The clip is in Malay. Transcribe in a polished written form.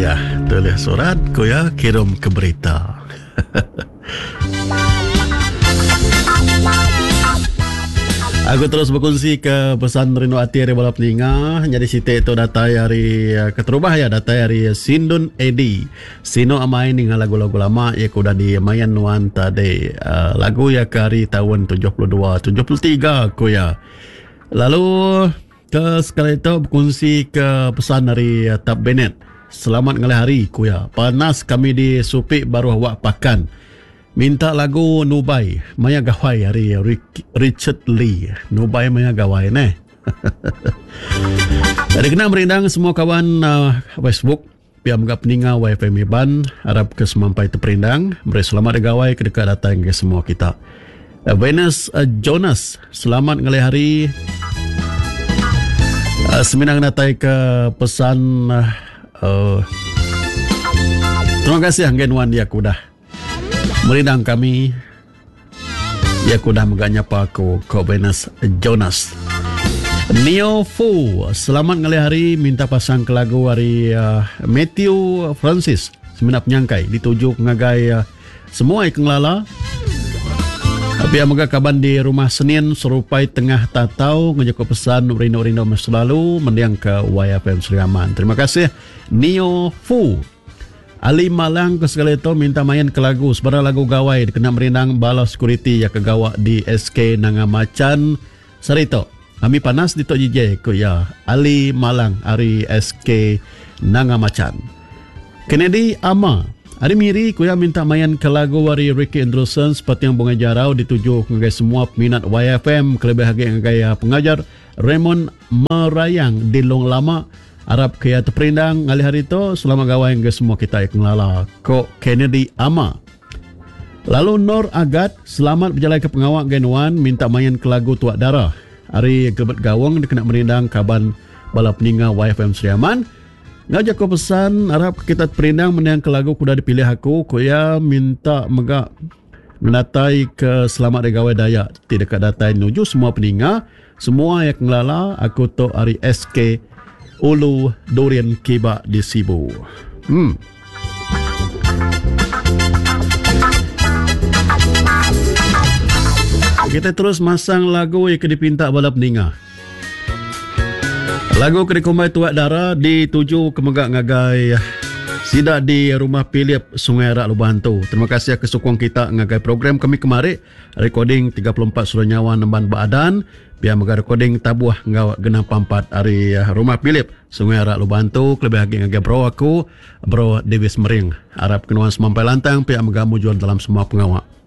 Ya, tulis surat ko ya, kirim ke berita. Aku terus berkongsi ke pesan Rino Ati hari balap ninga. Jadi site itu data hari keterubah ya, data hari Sindun Edi. Sino amai dengan lagu-lagu lama ya kuda di Mayan Nuan tadi. Lagu ya ke hari tahun 72, 73 aku ya. Lalu ke sekali itu berkongsi ke pesan dari Tab Bennett. Selamat ngalih hari ku ya. Panas kami di Supik baru awak pakan. Minta lagu Nubai Maya Gawai hari Richard Lee. Nubai Maya Gawai ne. Jadi kena merindang semua kawan Facebook pihak menggap peninga YFM Iban. Harap ke semampai terperindang. Beri selamat gawai ke dekat datang ke semua kita. Venus Jonas, selamat ngalih hari. Seminang natai ke pesan terima kasih Anggen Wan dia kudah merindang kami ya kudah megaknya pa aku ko Venus Jonas. Neo Fu, selamat ngalih hari, minta pasang ke lagu hari Matthew Francis seminap nyangkai dituju ngagai semua ikeng lala. Tapi moga kaban di rumah Senin serupai tengah tatau ngejoko pesan Rino selalu mendiang ke YFM Seriaman. Terima kasih Neo Fu. Ali Malang ke segala itu minta main ke lagu sebarang lagu gawai kena merindang bala security ya ke gawak di SK Nangamacan Sarito. Kami panas di Tok JJ ku ya. Ali Malang hari SK Nangamacan. Kennedy Ama hari miri ku ya minta main ke lagu dari Ricky Andrewson seperti yang bunga jarau dituju ke semua peminat YFM kelebih lagi gaya pengajar Raymond Merayang di Long Lama. Arab kaya terperindang ngalih hari itu selama gawai ke semua kita yang lala ko Kennedy Ama. Lalu Nur Agat selamat berjalan ke pengawak Genuan minta main ke lagu Tuak Darah. Hari Gebet Gawang dikena merindang kaban balap ninga YFM Seriaman. Ngajak ko pesan Arab kita terperindang menang ke lagu kuda dipilih aku ko ya minta megak menatai ke selamat gawai daya tidak datai nuju semua peninga semua yang ngelala aku to hari SK Ulu Durian Kiba di Sibu. Kita terus masang lagu yang dipinta balap ninga. Lagu kedikumbai Tuak Darah dituju ke megak ngagai sidak di rumah Philip Sungai Rak Lubantu. Terima kasih ke sokong kita ngagai program kami kemarin recording 34 Suranyawa Nemban Badan. Biar megak recording tabuh ngawak genap 4 hari rumah Philip Sungai Rak Lubantu. Kelebih lagi ngagai bro aku Bro Davis Mering. Harap kenuan semampai lantang pihak megak mujuan dalam semua pengawak.